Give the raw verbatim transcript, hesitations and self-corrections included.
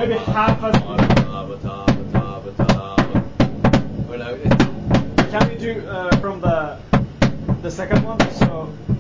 maybe half as Can we do uh, from the the second one? So